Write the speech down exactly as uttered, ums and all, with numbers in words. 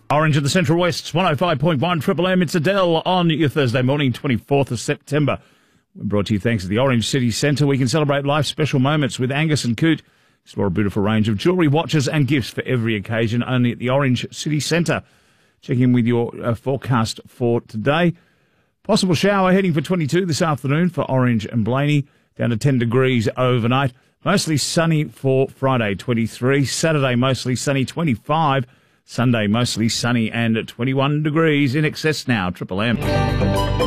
Orange in the Central West, one oh five point one Triple M. It's Adele on your Thursday morning, twenty-fourth of September. We're brought to you thanks to the Orange City Centre. We can celebrate life's special moments with Angus and Coot. Explore a beautiful range of jewellery, watches and gifts for every occasion, only at the Orange City Centre. Checking in with your uh, forecast for today. Possible shower heading for twenty-two this afternoon for Orange and Blaney. Down to ten degrees overnight. Mostly sunny for Friday, twenty-three. Saturday, mostly sunny, twenty-five. Sunday, mostly sunny and twenty-one degrees. In excess now, Triple M.